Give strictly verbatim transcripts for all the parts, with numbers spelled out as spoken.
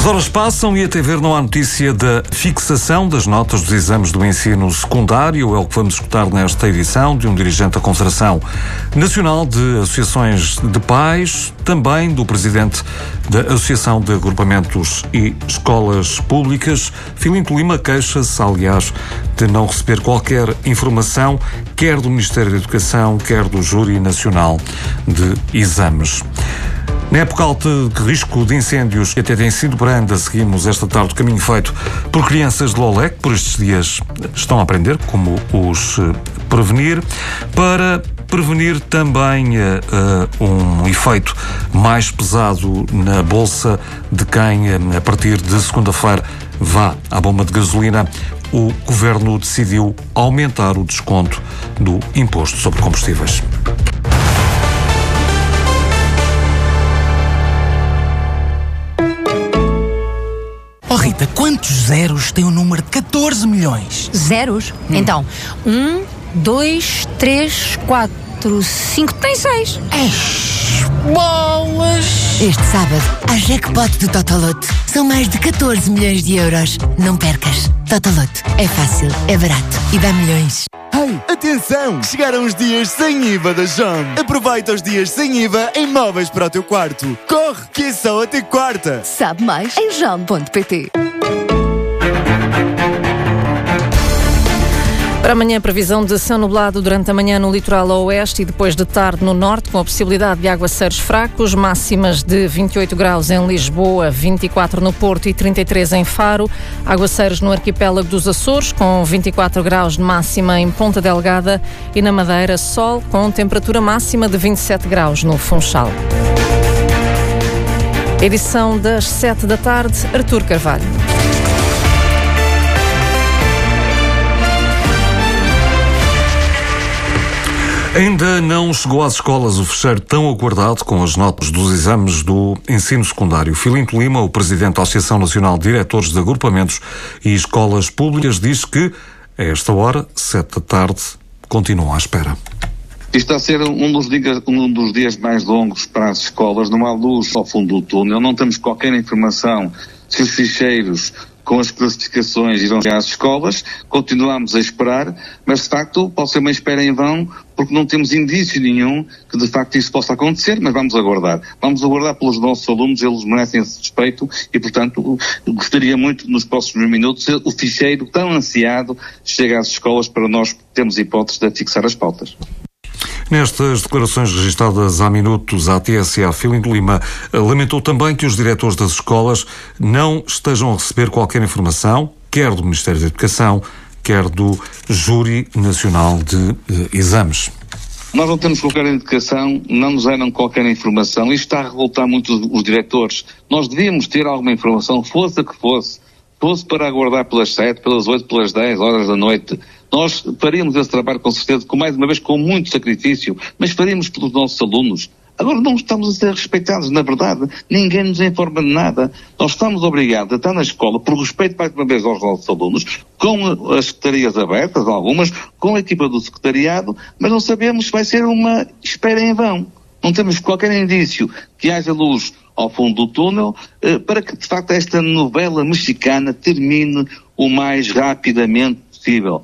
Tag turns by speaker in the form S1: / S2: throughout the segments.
S1: horas passam e até ver não há notícia da fixação das notas dos exames do ensino secundário. É o que vamos escutar nesta edição de um dirigente da Confederação Nacional de Associações de Pais, também do presidente da Associação de Agrupamentos e Escolas Públicas. Filinto Lima queixa-se, aliás, de não receber qualquer informação, quer do Ministério da Educação, quer do Júri Nacional de Exames. Na época alta de risco de incêndios, que até tem sido branda, seguimos esta tarde o caminho feito por crianças de Lolé, que por estes dias estão a aprender como os prevenir, para prevenir também uh, um efeito mais pesado na bolsa de quem, uh, a partir de segunda-feira, vá à bomba de gasolina. O Governo decidiu aumentar o desconto do imposto sobre combustíveis.
S2: Oh Rita, quantos zeros tem o número de catorze milhões?
S3: Zeros? Hum. Então, um, dois, três, quatro, cinco, tem seis.
S2: É, bolas!
S4: Este sábado, há jackpot do Totoloto. São mais de catorze milhões de euros. Não percas. Totoloto. É fácil, é barato e dá milhões.
S5: Hey, atenção! Chegaram os dias sem I V A da Jom. Aproveita os dias sem I V A em móveis para o teu quarto. Corre, que é só até quarta.
S6: Sabe mais em jom ponto pt.
S7: Para amanhã, previsão de céu nublado durante a manhã no litoral oeste e depois de tarde no norte, com a possibilidade de aguaceiros fracos, máximas de vinte e oito graus em Lisboa, vinte e quatro no Porto e trinta e três em Faro, aguaceiros no arquipélago dos Açores, com vinte e quatro graus de máxima em Ponta Delgada e na Madeira, sol com temperatura máxima de vinte e sete graus no Funchal. Edição das sete da tarde, Artur Carvalho.
S1: Ainda não chegou às escolas o fecheiro tão aguardado com as notas dos exames do ensino secundário. Filinto Lima, o presidente da Associação Nacional de Diretores de Agrupamentos e Escolas Públicas, diz que, a esta hora, sete da tarde, continuam à espera.
S8: Isto está a ser um dos, dias, um dos dias mais longos para as escolas. Não há luz ao fundo do túnel, não temos qualquer informação se os ficheiros com as classificações irão chegar às escolas. Continuamos a esperar, mas de facto pode ser uma espera em vão, porque não temos indício nenhum que de facto isso possa acontecer, mas vamos aguardar. Vamos aguardar pelos nossos alunos, eles merecem esse respeito e, portanto, gostaria muito que nos próximos minutos o ficheiro tão ansiado chegue às escolas para nós termos hipótese de fixar as pautas.
S1: Nestas declarações registradas há minutos à T S A, Filinto Lima lamentou também que os diretores das escolas não estejam a receber qualquer informação, quer do Ministério da Educação, quer do Júri Nacional de eh, Exames.
S8: Nós não temos qualquer indicação, não nos deram qualquer informação. Isto está a revoltar muito os, os diretores. Nós devíamos ter alguma informação, fosse a que fosse, fosse para aguardar pelas sete, pelas oito, pelas dez horas da noite. Nós faríamos esse trabalho com certeza, com mais uma vez com muito sacrifício, mas faríamos pelos nossos alunos. Agora não estamos a ser respeitados, na verdade, ninguém nos informa de nada. Nós estamos obrigados a estar na escola, por respeito mais uma vez aos nossos alunos, com as secretarias abertas, algumas, com a equipa do secretariado, mas não sabemos se vai ser uma espera em vão. Não temos qualquer indício que haja luz ao fundo do túnel, eh, para que de facto esta novela mexicana termine o mais rapidamente possível.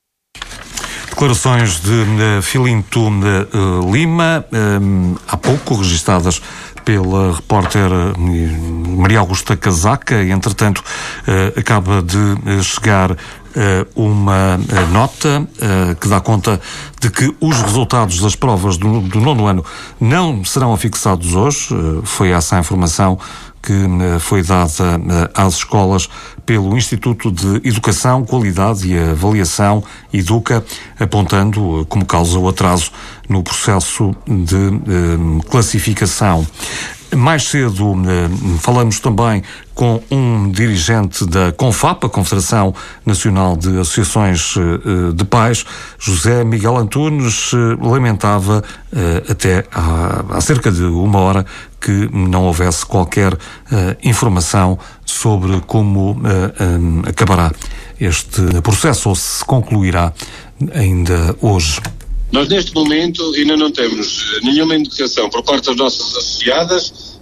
S1: Declarações de uh, Filinto uh, Lima, um, há pouco registadas pela repórter uh, Maria Augusta Casaca. Entretanto, uh, acaba de uh, chegar uh, uma uh, nota uh, que dá conta de que os resultados das provas do, do nono ano não serão afixados hoje. Uh, foi essa a informação que uh, foi dada uh, às escolas pelo Instituto de Educação, Qualidade e Avaliação, Educa, apontando uh, como causa o atraso no processo de uh, classificação. Mais cedo uh, falamos também com um dirigente da CONFAP, a Confederação Nacional de Associações uh, de Pais. José Miguel Antunes uh, lamentava uh, até há, há cerca de uma hora que não houvesse qualquer uh, informação sobre como uh, um, acabará este processo ou se concluirá ainda hoje.
S9: Nós neste momento ainda não temos nenhuma indicação por parte das nossas associadas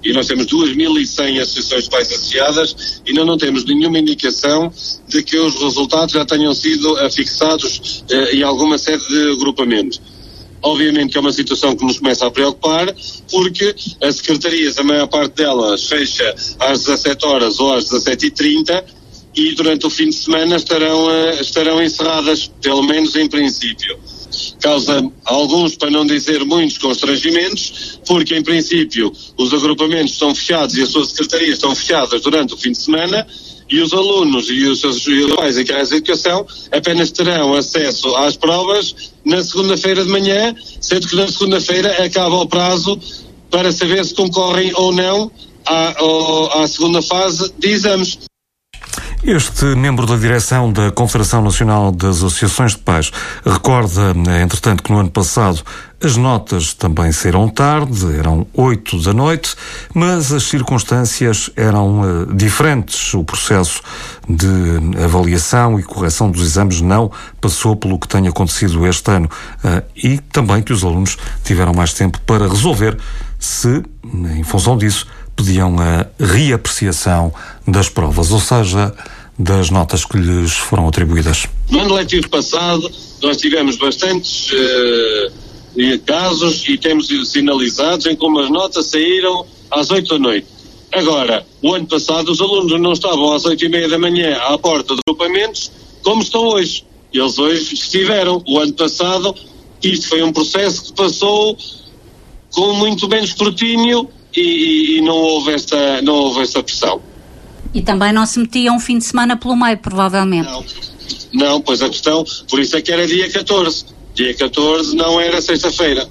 S9: e nós temos duas mil e cem associações de pais associadas e ainda não temos nenhuma indicação de que os resultados já tenham sido afixados eh, em alguma sede de agrupamento. Obviamente que é uma situação que nos começa a preocupar, porque as secretarias, a maior parte delas, fecha às dezassete horas ou às dezassete e trinta e durante o fim de semana estarão, uh, estarão encerradas, pelo menos em princípio. Causa alguns, para não dizer muitos, constrangimentos, porque em princípio os agrupamentos estão fechados e as suas secretarias estão fechadas durante o fim de semana, e os alunos e os seus pais encarregados de educação apenas terão acesso às provas na segunda-feira de manhã, sendo que na segunda-feira acaba o prazo para saber se concorrem ou não à, à segunda fase de exames.
S1: Este membro da direção da Confederação Nacional das Associações de Pais recorda, entretanto, que no ano passado as notas também saíram tarde, eram oito da noite, mas as circunstâncias eram uh, diferentes. O processo de avaliação e correção dos exames não passou pelo que tem acontecido este ano uh, e também que os alunos tiveram mais tempo para resolver se, em função disso, pediam a reapreciação das provas, ou seja, das notas que lhes foram atribuídas.
S9: No ano letivo passado, nós tivemos bastantes uh, casos e temos sinalizados em como as notas saíram às oito da noite. Agora, o ano passado, os alunos não estavam às oito e meia da manhã à porta de agrupamentos como estão hoje. Eles hoje estiveram. O ano passado, isto foi um processo que passou com muito menos escrutínio e, e não houve esta, não houve esta pressão.
S10: E também não se metia um fim de semana pelo meio, provavelmente.
S9: Não, não, pois a questão, por isso é que era dia catorze. Dia catorze não era sexta-feira.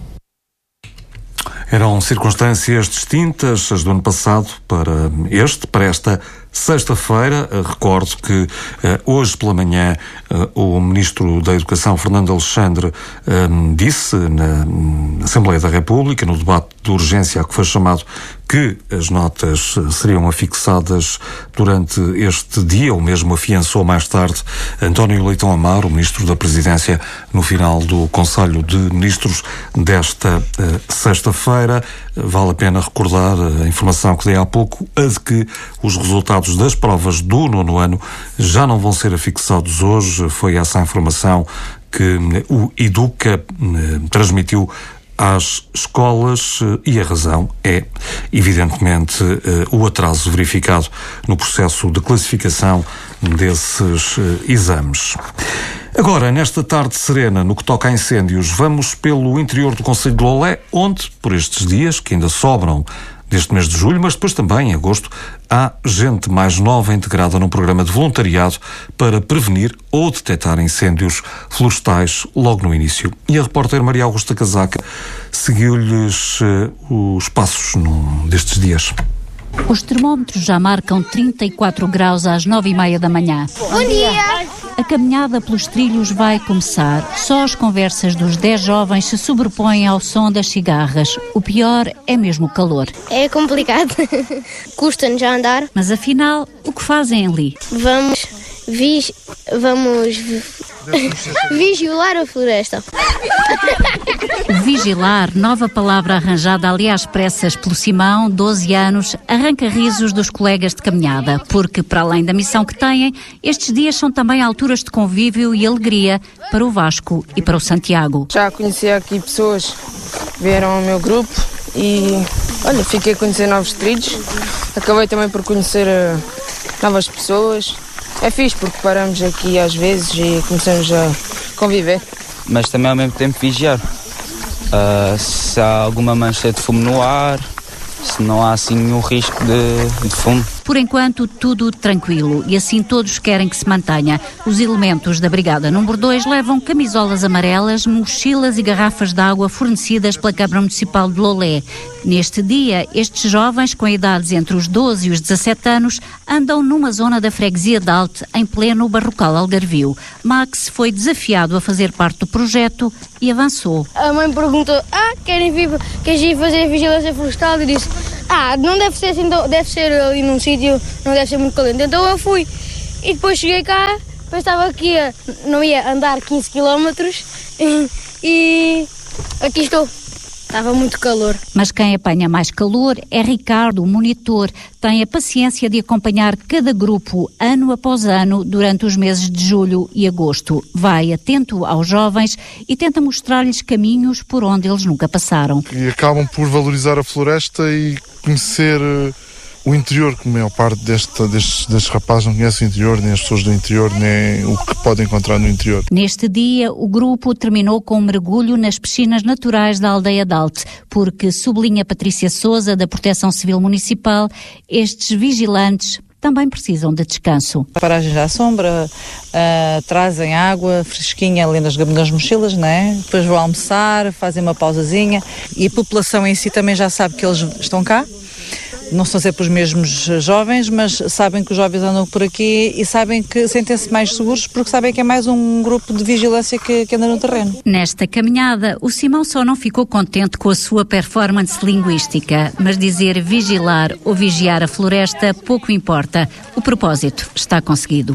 S1: Eram circunstâncias distintas, as do ano passado para este, para esta sexta-feira. Recordo que uh, hoje pela manhã uh, o Ministro da Educação, Fernando Alexandre, um, disse na, na Assembleia da República, no debate de urgência a que foi chamado, que as notas seriam afixadas durante este dia, ou mesmo afiançou mais tarde António Leitão Amaro, o Ministro da Presidência, no final do Conselho de Ministros desta uh, sexta-feira. Vale a pena recordar a informação que dei há pouco, a de que os resultados das provas do nono ano já não vão ser afixados hoje. Foi essa a informação que o Educa uh, transmitiu às escolas e a razão é, evidentemente, o atraso verificado no processo de classificação desses exames. Agora, nesta tarde serena, no que toca a incêndios, vamos pelo interior do concelho de Lolé, onde, por estes dias, que ainda sobram deste mês de julho, mas depois também, em agosto, há gente mais nova integrada num programa de voluntariado para prevenir ou detectar incêndios florestais logo no início. E a repórter Maria Augusta Casaca seguiu-lhes uh, os passos num destes dias.
S10: Os termómetros já marcam trinta e quatro graus às nove e meia da manhã.
S11: Bom dia!
S10: A caminhada pelos trilhos vai começar. Só as conversas dos dez jovens se sobrepõem ao som das cigarras. O pior é mesmo o calor.
S11: É complicado. Custa-nos já andar.
S10: Mas afinal, o que fazem ali?
S11: Vamos... Vis, vamos... vigilar a floresta.
S10: Vigilar, nova palavra arranjada ali às pressas pelo Simão, doze anos, arranca risos dos colegas de caminhada, porque para além da missão que têm, estes dias são também alturas de convívio e alegria para o Vasco e para o Santiago.
S12: Já conheci aqui pessoas que vieram ao meu grupo e, olha, fiquei a conhecer novos trilhos, acabei também por conhecer uh, novas pessoas. É fixe porque paramos aqui às vezes e começamos a conviver.
S13: Mas também ao mesmo tempo vigiar. Uh, se há alguma mancha de fumo no ar, se não há assim nenhum risco de, de fumo.
S10: Por enquanto, tudo tranquilo e assim todos querem que se mantenha. Os elementos da Brigada número dois levam camisolas amarelas, mochilas e garrafas de água fornecidas pela Câmara Municipal de Lolé. Neste dia, estes jovens com idades entre os doze e os dezassete anos andam numa zona da freguesia de Alte, em pleno Barrocal Algarvio. Max foi desafiado a fazer parte do projeto e avançou.
S11: A mãe perguntou, ah, querem vir, queres ir fazer vigilância florestal? E disse, ah, não deve ser assim, deve ser ali num sítio, não deve ser muito calente. Então eu fui. E depois cheguei cá, pensava que ia, não ia andar quinze quilómetros e, e aqui estou. Estava muito calor.
S10: Mas quem apanha mais calor é Ricardo, o monitor. Tem a paciência de acompanhar cada grupo, ano após ano, durante os meses de julho e agosto. Vai atento aos jovens e tenta mostrar-lhes caminhos por onde eles nunca passaram.
S14: E acabam por valorizar a floresta e conhecer o interior, que a maior parte deste, destes, destes rapazes não conhece o interior, nem as pessoas do interior, nem o que podem encontrar no interior.
S10: Neste dia, o grupo terminou com um mergulho nas piscinas naturais da aldeia de Alte, porque, sublinha Patrícia Sousa, da Proteção Civil Municipal, estes vigilantes também precisam de descanso.
S15: Paragens à sombra, uh, trazem água fresquinha ali nas, nas mochilas, né? Depois vão almoçar, fazem uma pausazinha e a população em si também já sabe que eles estão cá. Não são sempre os mesmos jovens, mas sabem que os jovens andam por aqui e sabem que sentem-se mais seguros porque sabem que é mais um grupo de vigilância que, que anda no terreno.
S10: Nesta caminhada, o Simão só não ficou contente com a sua performance linguística, mas dizer vigilar ou vigiar a floresta pouco importa. O propósito está conseguido.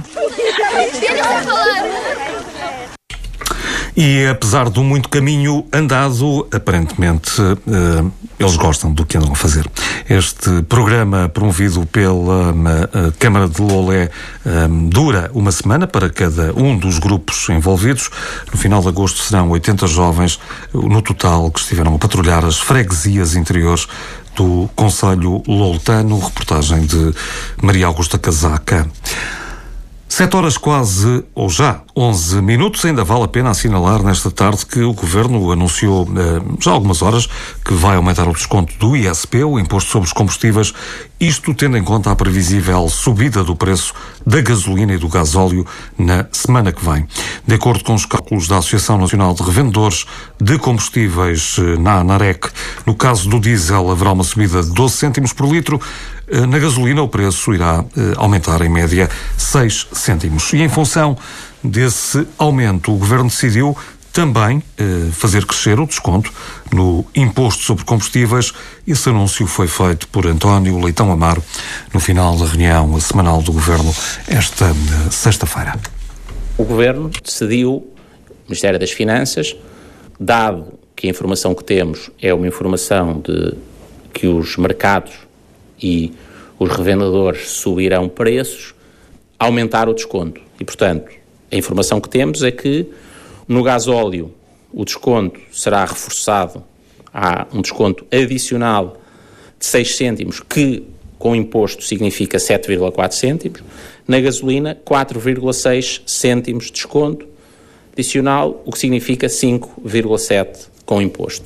S1: E apesar do muito caminho andado, aparentemente uh, eles gostam do que andam a fazer. Este programa, promovido pela uh, Câmara de Lolé, um, dura uma semana para cada um dos grupos envolvidos. No final de agosto serão oitenta jovens no total que estiveram a patrulhar as freguesias interiores do concelho loltano. Reportagem de Maria Augusta Casaca. Sete horas quase, ou já, onze minutos. Ainda vale a pena assinalar nesta tarde que o Governo anunciou eh, já há algumas horas que vai aumentar o desconto do I S P, o Imposto sobre os Combustíveis, isto tendo em conta a previsível subida do preço da gasolina e do gasóleo na semana que vem. De acordo com os cálculos da Associação Nacional de Revendedores de Combustíveis, na ANAREC, no caso do diesel haverá uma subida de doze cêntimos por litro. Na gasolina o preço irá eh, aumentar em média seis cêntimos. E em função desse aumento, o Governo decidiu também eh, fazer crescer o desconto no Imposto sobre Combustíveis. Esse anúncio foi feito por António Leitão Amaro no final da reunião semanal do Governo esta eh, sexta-feira.
S16: O Governo decidiu, o Ministério das Finanças, dado que a informação que temos é uma informação de que os mercados e os revendedores subirão preços, aumentar o desconto. E, portanto, a informação que temos é que no gasóleo o desconto será reforçado, há um desconto adicional de seis cêntimos, que com imposto significa sete vírgula quatro cêntimos, na gasolina quatro vírgula seis cêntimos de desconto adicional, o que significa cinco vírgula sete com imposto.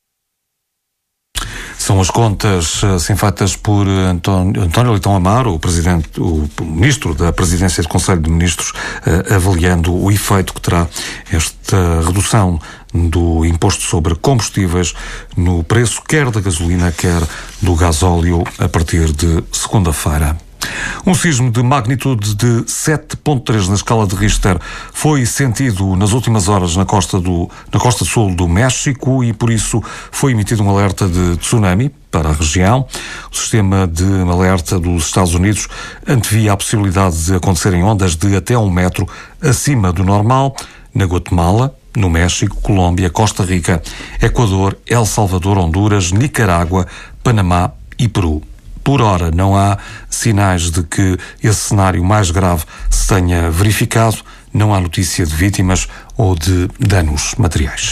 S1: São as contas assim feitas por António, António Leitão Amaro, o presidente, o ministro da Presidência do Conselho de Ministros, avaliando o efeito que terá esta redução do imposto sobre combustíveis no preço quer da gasolina, quer do gasóleo a partir de segunda-feira. Um sismo de magnitude de sete vírgula três na escala de Richter foi sentido nas últimas horas na costa, do, na costa sul do México e por isso foi emitido um alerta de tsunami para a região. O sistema de alerta dos Estados Unidos antevia a possibilidade de acontecerem ondas de até um metro acima do normal na Guatemala, no México, Colômbia, Costa Rica, Equador, El Salvador, Honduras, Nicarágua, Panamá e Peru. Por ora, não há sinais de que esse cenário mais grave se tenha verificado. Não há notícia de vítimas ou de danos materiais.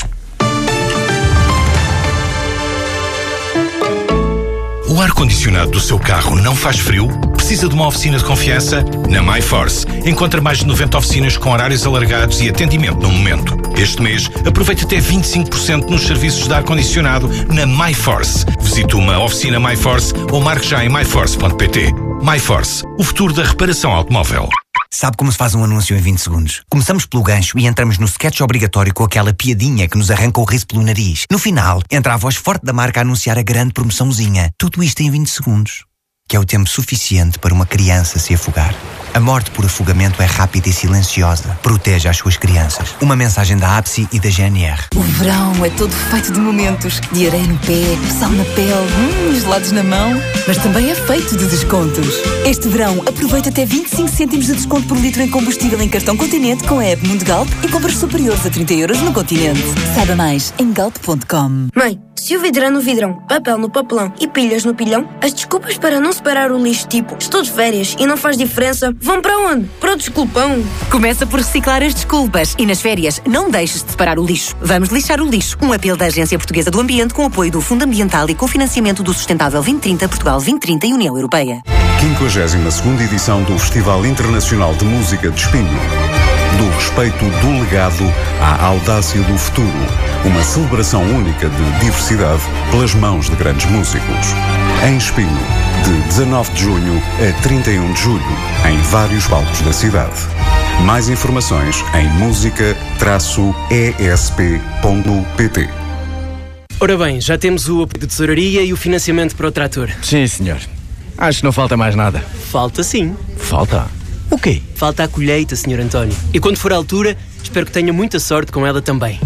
S17: O ar-condicionado do seu carro não faz frio? Precisa de uma oficina de confiança? Na MyForce. Encontra mais de noventa oficinas com horários alargados e atendimento no momento. Este mês, aproveite até vinte e cinco por cento nos serviços de ar-condicionado na MyForce. Visite uma oficina MyForce ou marque já em my force ponto p t. MyForce, o futuro da reparação automóvel.
S2: Sabe como se faz um anúncio em vinte segundos? Começamos pelo gancho e entramos no sketch obrigatório com aquela piadinha que nos arranca o riso pelo nariz. No final, entra a voz forte da marca a anunciar a grande promoçãozinha. Tudo isto em vinte segundos. Que é o tempo suficiente para uma criança se afogar. A morte por afogamento é rápida e silenciosa. Proteja as suas crianças. Uma mensagem da A P S I e da G N R.
S6: O verão é todo feito de momentos. De areia no pé, sal na pele, hum, gelados na mão. Mas também é feito de descontos. Este verão, aproveita até vinte e cinco cêntimos de desconto por litro em combustível em cartão Continente com a app Mundo Galp e compras superiores a trinta euros no Continente. Saiba mais em galp ponto com.
S18: Mãe, Se o vidro é no vidrão, papel no papelão e pilhas no pilhão, as desculpas para não separar o lixo, tipo estou de férias e não faz diferença, vão para onde? Para o desculpão.
S19: Começa por reciclar as desculpas e nas férias não deixes de separar o lixo. Vamos lixar o lixo. Um apelo da Agência Portuguesa do Ambiente com apoio do Fundo Ambiental e cofinanciamento do Sustentável vinte trinta, Portugal vinte trinta e União Europeia.
S20: quinquagésima segunda edição do Festival Internacional de Música de Espinho. Do respeito do legado à audácia do futuro. Uma celebração única de diversidade pelas mãos de grandes músicos. Em Espinho, de dezanove de junho a trinta e um de julho, em vários palcos da cidade. Mais informações em música e s p ponto p t.
S21: Ora bem, já temos o apoio de tesouraria e o financiamento para o trator.
S22: Sim, senhor. Acho que não falta mais nada.
S21: Falta sim.
S22: Falta? O quê?
S21: Falta a colheita, senhor António. E quando for a altura, espero que tenha muita sorte com ela também.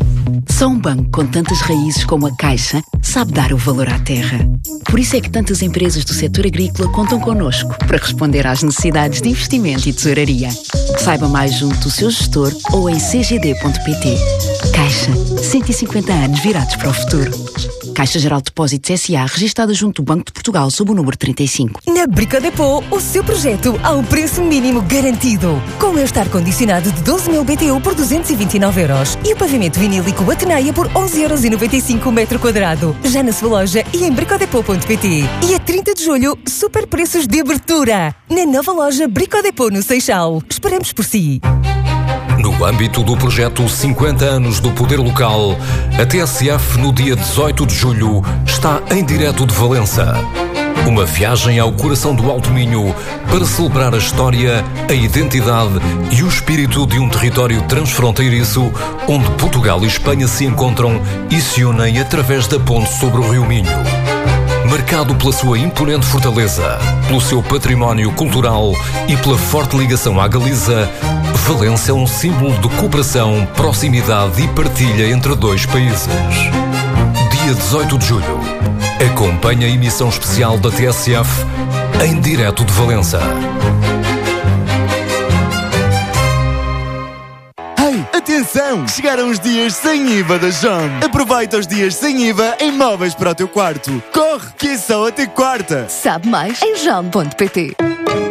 S23: Só um banco com tantas raízes como a Caixa sabe dar o valor à terra. Por isso é que tantas empresas do setor agrícola contam connosco para responder às necessidades de investimento e tesouraria. Saiba mais junto do seu gestor ou em c g d ponto p t. Caixa, cento e cinquenta anos virados para o futuro. Caixa Geral de Depósitos S A, registada junto do Banco de Portugal sob o número trinta e cinco.
S24: Na Brico Depot, o seu projeto ao preço mínimo garantido. Com o estar condicionado de doze mil B T U por duzentos e vinte e nove euros e o pavimento vinílico Ateneia por onze euros e noventa e cinco o metro quadrado. Já na sua loja e em bricodepot ponto p t. E a trinta de julho, super preços de abertura. Na nova loja Brico Depot no Seixal. Esperamos por si.
S25: No âmbito do projeto cinquenta anos do Poder Local, a T S F, no dia dezoito de julho, está em direto de Valença. Uma viagem ao coração do Alto Minho para celebrar a história, a identidade e o espírito de um território transfronteiriço onde Portugal e Espanha se encontram e se unem através da ponte sobre o Rio Minho. Marcado pela sua imponente fortaleza, pelo seu património cultural e pela forte ligação à Galiza, Valença é um símbolo de cooperação, proximidade e partilha entre dois países. Dia dezoito de julho. Acompanhe a emissão especial da T S F em direto de Valença.
S5: Atenção! Chegaram os dias sem I V A da Jom. Aproveita os dias sem I V A em móveis para o teu quarto. Corre, que é só até quarta.
S26: Sabe mais em jom ponto p t.